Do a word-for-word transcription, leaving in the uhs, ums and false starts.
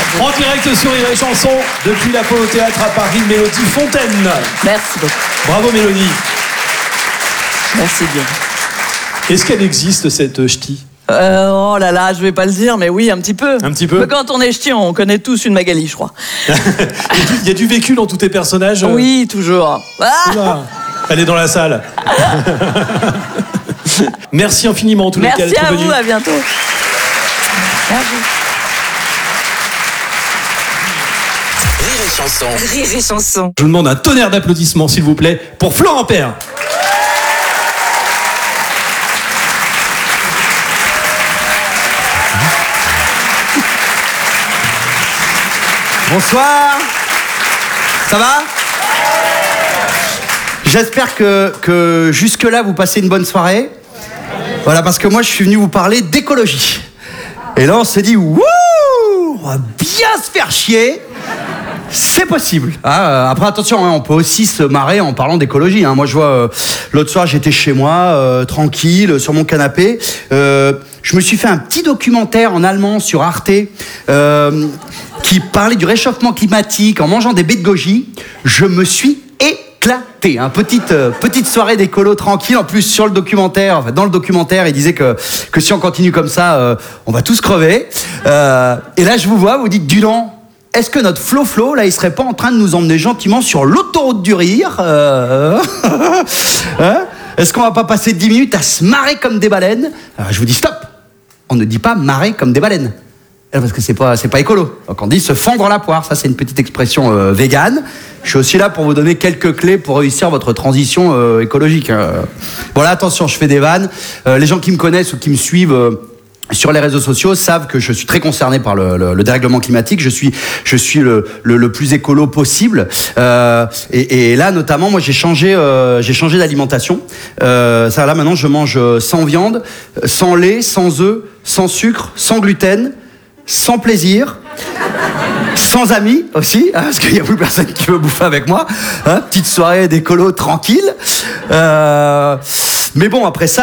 En direct sur Rire et Chanson, depuis l'Apollo Théâtre à Paris, Mélodie Fontaine. Merci beaucoup. Bravo Mélodie. Merci bien. Est-ce qu'elle existe cette ch'ti? Euh, oh là là, je vais pas le dire, mais oui, un petit peu. Un petit peu. Mais quand on est ch'ti, on connaît tous une Magali, je crois. Il y a du- il y a du vécu dans tous tes personnages. Oui, toujours. Ah Oula, elle est dans la salle. Merci infiniment en tous les cas Merci d'être à venu. vous, à bientôt. Merci. Rire et Chanson. Rire et Chanson. Je vous demande un tonnerre d'applaudissements s'il vous plaît pour Florent Père. Bonsoir. Ça va? J'espère que, que jusque-là, vous passez une bonne soirée. Voilà, parce que moi, je suis venu vous parler d'écologie. Et là, on s'est dit, wouh, on va bien se faire chier. C'est possible. Ah, euh, après, attention, hein, on peut aussi se marrer en parlant d'écologie. Hein. Moi, je vois, euh, l'autre soir, j'étais chez moi, euh, tranquille, sur mon canapé. Euh, je me suis fait un petit documentaire en allemand sur Arte euh, qui parlait du réchauffement climatique en mangeant des baies de goji. Je me suis éclaté. Hein. Petite, euh, petite soirée d'écolo tranquille. En plus, sur le documentaire, enfin, dans le documentaire, il disait que, que si on continue comme ça, euh, on va tous crever. Euh, et là, je vous vois, vous dites, Dulan, est-ce que notre Flo Flo, là, il serait pas en train de nous emmener gentiment sur l'autoroute du rire euh... hein? Est-ce qu'on va pas passer dix minutes à se marrer comme des baleines? Alors, je vous dis stop. On ne dit pas marrer comme des baleines. Parce que c'est pas, c'est pas écolo. Donc on dit se fendre la poire. Ça, c'est une petite expression euh, végane. Je suis aussi là pour vous donner quelques clés pour réussir votre transition euh, écologique. Euh. Bon là, attention, je fais des vannes. Euh, les gens qui me connaissent ou qui me suivent euh, sur les réseaux sociaux savent que je suis très concerné par le, le, le dérèglement climatique. Je suis, je suis le, le, le plus écolo possible. Euh, et, et là, notamment, moi, j'ai changé, euh, j'ai changé d'alimentation. Euh, ça, là, maintenant, je mange sans viande, sans lait, sans œufs, sans sucre, sans gluten, sans plaisir, sans amis aussi, hein, parce qu'il n'y a plus personne qui veut bouffer avec moi. Hein, petite soirée d'écolo tranquille. Euh, mais bon, après ça.